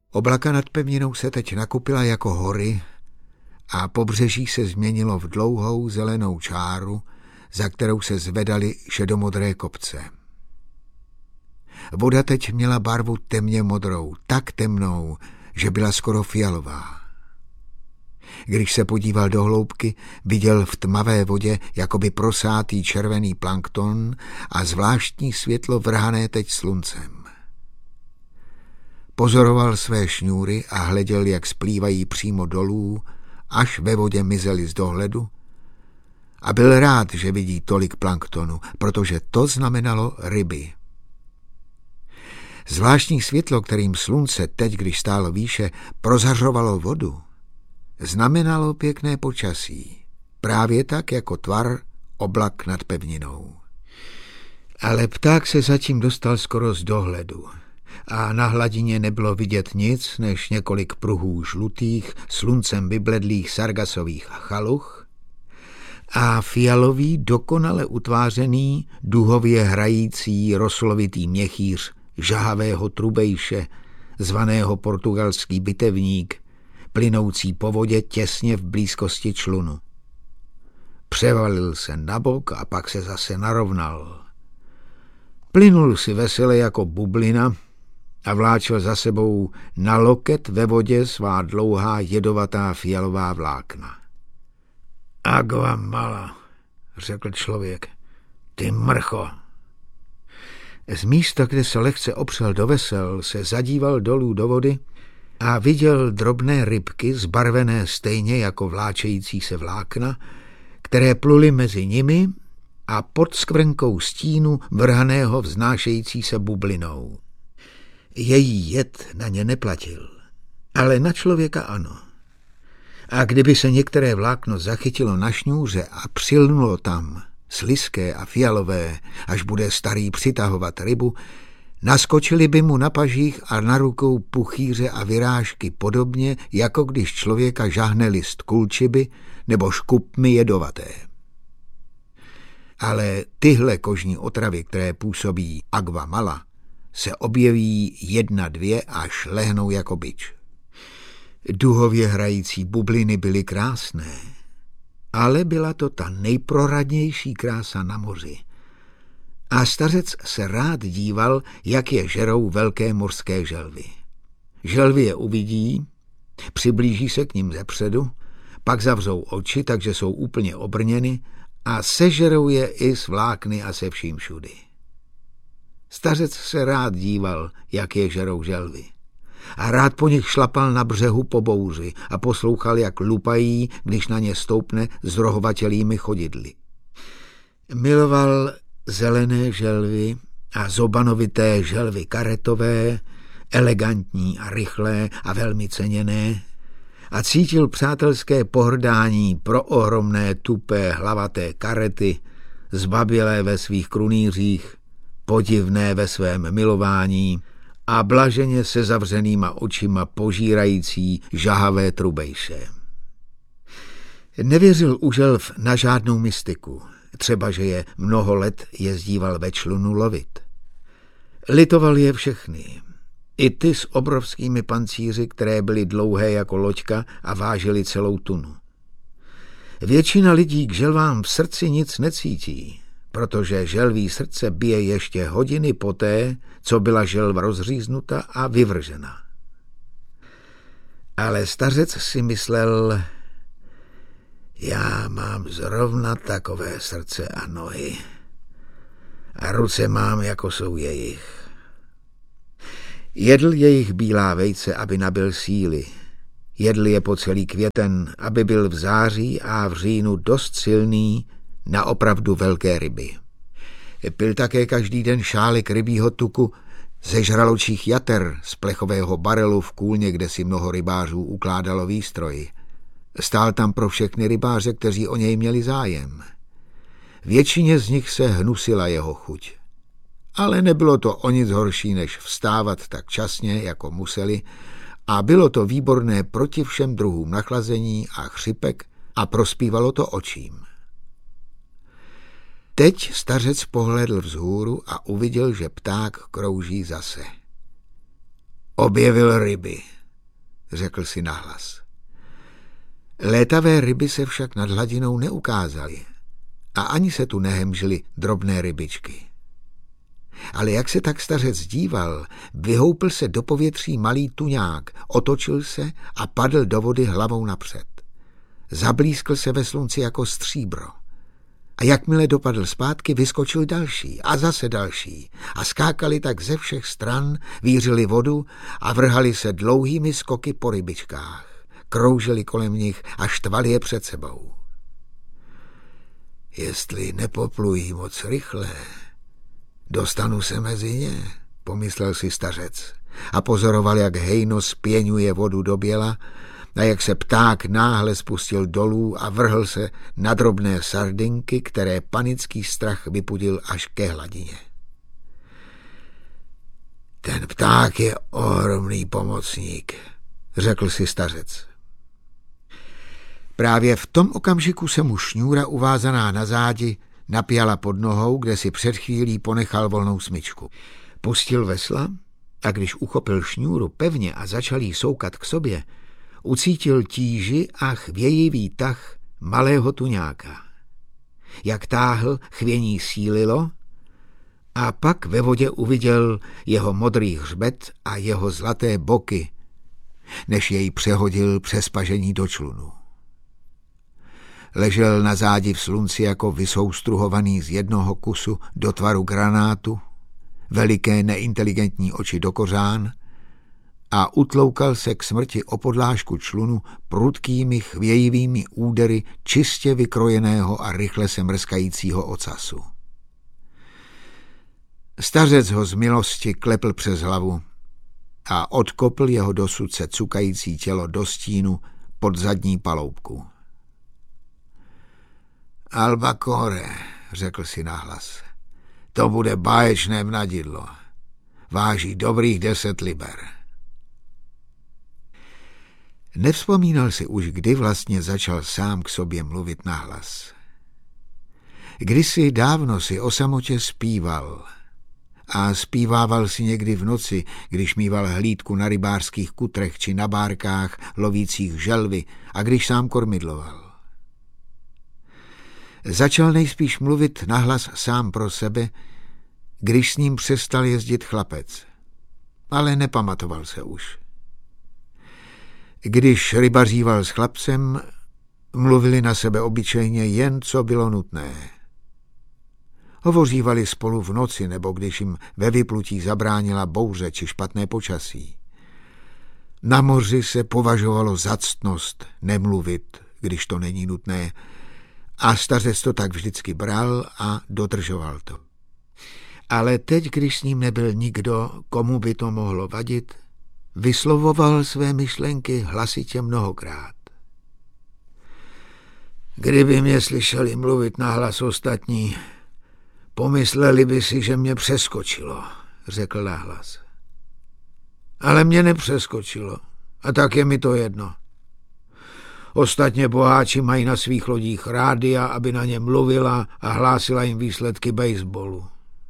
Oblaka nad pevninou se teď nakupila jako hory a pobřeží se změnilo v dlouhou zelenou čáru, za kterou se zvedaly šedomodré kopce. Voda teď měla barvu temně modrou, tak temnou, že byla skoro fialová. Když se podíval do hloubky, viděl v tmavé vodě jakoby prosátý červený plankton a zvláštní světlo vrhané teď sluncem. Pozoroval své šňůry a hleděl, jak splývají přímo dolů, až ve vodě mizely z dohledu, a byl rád, že vidí tolik planktonu, protože to znamenalo ryby. Zvláštní světlo, kterým slunce teď, když stálo výše, prozařovalo vodu, znamenalo pěkné počasí, právě tak jako tvar oblak nad pevninou. Ale pták se zatím dostal skoro z dohledu a na hladině nebylo vidět nic než několik pruhů žlutých, sluncem vybledlých sargasových chaluch a fialový, dokonale utvářený, duhově hrající roslovitý měchýř žahavého trubejše, zvaného portugalský bitevník, plynoucí po vodě těsně v blízkosti člunu. Převalil se na bok a pak se zase narovnal. Plynul si vesele jako bublina a vláčel za sebou na loket ve vodě svá dlouhá jedovatá fialová vlákna. Agua mala, řekl člověk, ty mrcho. Z místa, kde se lehce opřel do vesel, se zadíval dolů do vody a viděl drobné rybky zbarvené stejně jako vláčející se vlákna, které pluly mezi nimi a pod skvrnkou stínu vrhaného vznášející se bublinou. Její jed na ně neplatil, ale na člověka ano. A kdyby se některé vlákno zachytilo na šňůře a přilnulo tam, slizké a fialové, až bude starý přitahovat rybu, naskočili by mu na pažích a na rukou puchýře a vyrážky podobně, jako když člověka žahne list kulčiby nebo škupmy jedovaté. Ale tyhle kožní otravy, které působí agua mala, se objeví 1, 2 až lehnou jako bič. Duhově hrající bubliny byly krásné, ale byla to ta nejproradnější krása na moři. A stařec se rád díval, jak je žerou velké mořské želvy. Želvy je uvidí, přiblíží se k ním zepředu, pak zavřou oči, takže jsou úplně obrněny a sežerou je i s vlákny a se vším všudy. Stařec se rád díval, jak je žerou želvy. A rád po nich šlapal na břehu po bouři a poslouchal, jak lupají, když na ně stoupne s rohovatělými chodidly. Miloval zelené želvy a zobanovité želvy karetové, elegantní a rychlé a velmi ceněné, a cítil přátelské pohrdání pro ohromné tupé hlavaté karety, zbabělé ve svých krunýřích, podivné ve svém milování a blaženě se zavřenýma očima požírající žahavé trubejše. Nevěřil u želv na žádnou mystiku, třeba že je mnoho let jezdíval ve člunu lovit. Litoval je všechny, i ty s obrovskými pancíři, které byly dlouhé jako loďka a vážily celou tunu. Většina lidí k želvám v srdci nic necítí, protože želví srdce bije ještě hodiny poté, co byla želva rozříznuta a vyvržena. Ale stařec si myslel, já mám zrovna takové srdce a nohy a ruce mám, jako jsou jejich. Jedl jejich bílá vejce, aby nabyl síly. Jedl je po celý květen, aby byl v září a v říjnu dost silný na opravdu velké ryby. Pil také každý den šálek rybího tuku ze žraločích jater z plechového barelu v kůlně, kde si mnoho rybářů ukládalo výstroj. Stál tam pro všechny rybáře, kteří o něj měli zájem. Většině z nich se hnusila jeho chuť. Ale nebylo to o nic horší, než vstávat tak časně, jako museli, a bylo to výborné proti všem druhům nachlazení a chřipek a prospívalo to očím. Teď stařec pohlédl vzhůru a uviděl, že pták krouží zase. Objevil ryby, řekl si nahlas. Létavé ryby se však nad hladinou neukázaly a ani se tu nehemžily drobné rybičky. Ale jak se tak stařec díval, vyhoupl se do povětří malý tuňák, otočil se a padl do vody hlavou napřed. Zablískl se ve slunci jako stříbro. A jakmile dopadl zpátky, vyskočil další a zase další a skákali tak ze všech stran, vířili vodu a vrhali se dlouhými skoky po rybičkách. Kroužili kolem nich a štvali je před sebou. Jestli nepoplují moc rychle, dostanu se mezi ně, pomyslel si stařec a pozoroval, jak hejno spěňuje vodu do běla a jak se pták náhle spustil dolů a vrhl se na drobné sardinky, které panický strach vypudil až ke hladině. Ten pták je ohromný pomocník, řekl si stařec. Právě v tom okamžiku se mu šňůra uvázaná na zádi napjala pod nohou, kde si před chvílí ponechal volnou smyčku. Pustil vesla a když uchopil šňůru pevně a začal jí soukat k sobě, ucítil tíži a chvějivý tah malého tuňáka. Jak táhl, chvění sílilo a pak ve vodě uviděl jeho modrý hřbet a jeho zlaté boky, než jej přehodil přes pažení do člunu. Ležel na zádi v slunci jako vysoustruhovaný z jednoho kusu do tvaru granátu, veliké neinteligentní oči do kořán a utloukal se k smrti o podlážku člunu prudkými chvějivými údery čistě vykrojeného a rychle se mrskajícího ocasu. Stařec ho z milosti klepl přes hlavu a odkopl jeho dosud se cukající tělo do stínu pod zadní paloubku. Albacore, řekl si nahlas, to bude báječné mnadidlo. Váží dobrých 10 liber. Nevzpomínal si už, kdy vlastně začal sám k sobě mluvit nahlas. Kdysi dávno si o samotě zpíval a zpívával si někdy v noci, když míval hlídku na rybářských kutrech či na bárkách lovících želvy a když sám kormidloval. Začal nejspíš mluvit nahlas sám pro sebe, když s ním přestal jezdit chlapec, ale nepamatoval se už. Když rybaříval s chlapcem, mluvili na sebe obyčejně jen, co bylo nutné. Hovořívali spolu v noci, nebo když jim ve vyplutí zabránila bouře či špatné počasí. Na moři se považovalo za ctnost nemluvit, když to není nutné, a stařec to tak vždycky bral a dodržoval to. Ale teď, když s ním nebyl nikdo, komu by to mohlo vadit, vyslovoval své myšlenky hlasitě mnohokrát. Kdyby mě slyšeli mluvit nahlas ostatní, pomysleli by si, že mě přeskočilo, řekl nahlas. Ale mě nepřeskočilo a tak je mi to jedno. Ostatně boháči mají na svých lodích rádia, aby na ně mluvila a hlásila jim výsledky baseballu.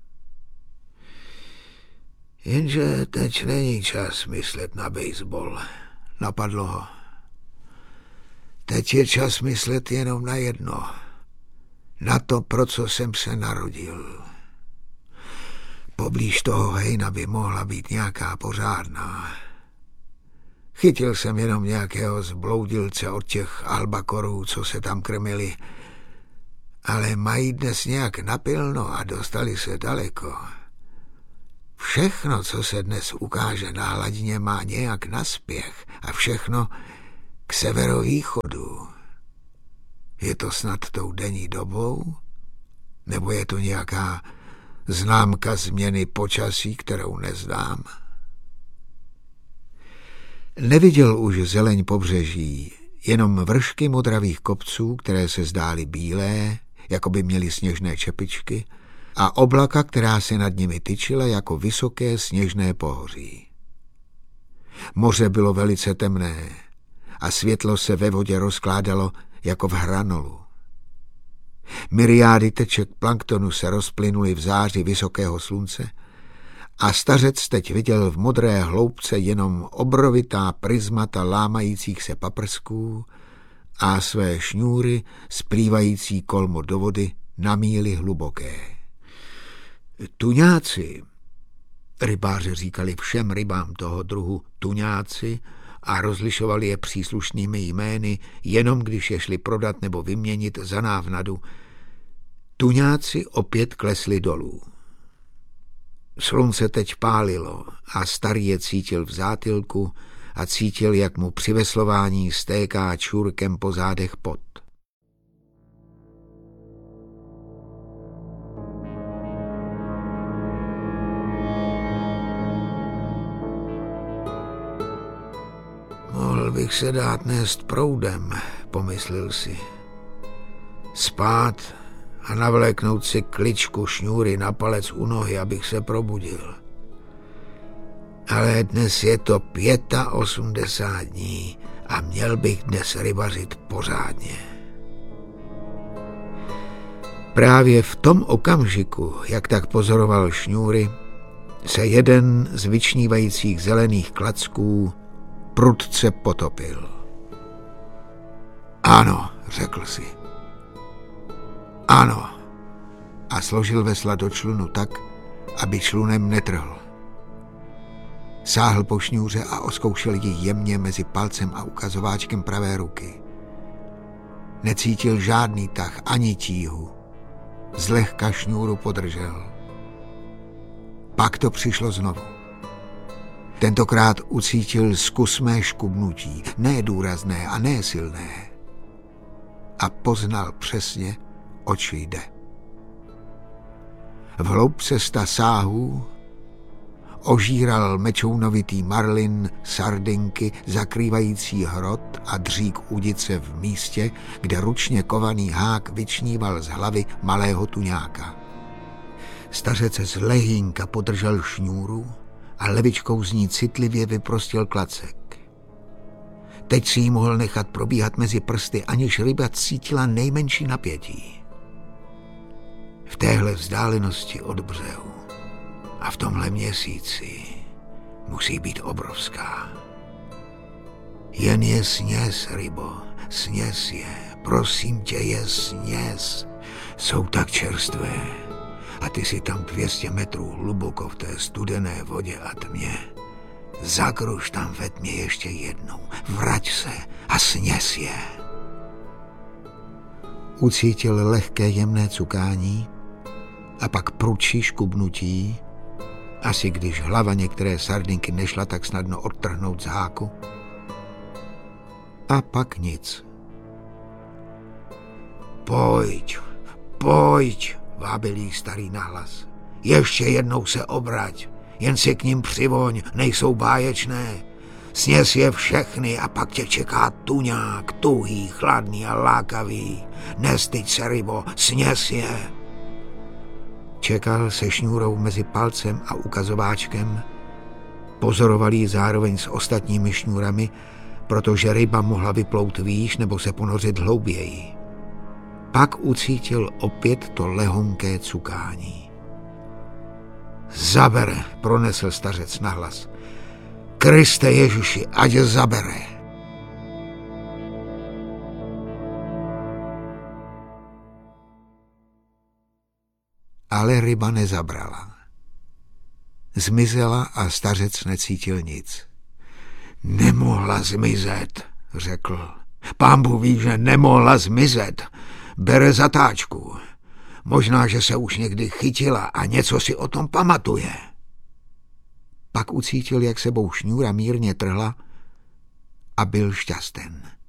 Jenže teď není čas myslet na baseball, napadlo ho. Teď je čas myslet jenom na jedno. Na to, pro co jsem se narodil. Poblíž toho hejna by mohla být nějaká pořádná. Chytil jsem jenom nějakého zbloudilce od těch albakorů, co se tam krmili, ale mají dnes nějak napilno a dostali se daleko. Všechno, co se dnes ukáže na hladině, má nějak naspěch a všechno k severovýchodu. Je to snad tou denní dobou? Nebo je to nějaká známka změny počasí, kterou neznám? Neviděl už zeleň pobřeží, jenom vršky modravých kopců, které se zdály bílé, jako by měly sněžné čepičky, a oblaka, která se nad nimi tyčila jako vysoké sněžné pohoří. Moře bylo velice temné a světlo se ve vodě rozkládalo jako v hranolu. Myriády teček planktonu se rozplynuly v záři vysokého slunce A stařec teď viděl v modré hloubce jenom obrovitá prismata lámajících se paprsků a své šňůry splývající kolmo do vody na míli hluboké. Tuňáci, rybáři říkali všem rybám toho druhu tuňáci a rozlišovali je příslušnými jmény, jenom když je šli prodat nebo vyměnit za návnadu. Tuňáci opět klesli dolů. Slunce teď pálilo a starý je cítil v zátylku a cítil, jak mu při veslování stéká čůrkem po zádech pot. Mohl bych se dát nést proudem, pomyslel si. Spát a navléknout si kličku šňůry na palec u nohy, abych se probudil. Ale dnes je to 85 dní a měl bych dnes rybařit pořádně. Právě v tom okamžiku, jak tak pozoroval šňůry, se jeden z vyčnívajících zelených klacků prudce potopil. Ano, řekl si. Ano. A složil vesla do člunu tak, aby člunem netrhl. Sáhl po šňůře a oskoušel ji jemně mezi palcem a ukazováčkem pravé ruky. Necítil žádný tah ani tíhu. Zlehka šňůru podržel. Pak to přišlo znovu. Tentokrát ucítil zkusmé škubnutí, ne důrazné a ne silné. A poznal přesně, oč jde. V hloubce 100 sáhů ožíral mečounovitý marlin sardinky zakrývající hrot a dřík udice v místě, kde ručně kovaný hák vyčníval z hlavy malého tuňáka. Stařec z lehínka podržel šňůru a levičkou z ní citlivě vyprostil klacek. Teď si ji mohl nechat probíhat mezi prsty, aniž ryba cítila nejmenší napětí. V téhle vzdálenosti od břehu a v tomhle měsíci musí být obrovská. Jen je sněz, rybo, sněz je, prosím tě, je sněz. Jsou tak čerstvé a ty si tam 200 metrů hluboko v té studené vodě a tmě. Zakruž tam ve tmě ještě jednou, vrať se a sněz je. Ucítil lehké jemné cukání a pak prudší škubnutí, asi když hlava některé sardinky nešla tak snadno odtrhnout z háku. A pak nic. Pojď, pojď, vábil jí starý nahlas. Ještě jednou se obrať, jen si k nim přivoň, nejsou báječné. Sněz je všechny a pak tě čeká tuňák, tuhý, chladný a lákavý. Nestyď se, rybo, sněz je. Čekal se šňůrou mezi palcem a ukazováčkem. Pozoroval ji zároveň s ostatními šňůrami, protože ryba mohla vyplout výš nebo se ponořit hlouběji. Pak ucítil opět to lehonké cukání. Zabere, pronesl stařec nahlas. Kriste Ježiši, ať zabere. Ale ryba nezabrala. Zmizela a stařec necítil nic. Nemohla zmizet, řekl. Pán Bůh ví, že nemohla zmizet. Bere zatáčku. Možná, že se už někdy chytila a něco si o tom pamatuje. Pak ucítil, jak sebou šňůra mírně trhla a byl šťasten.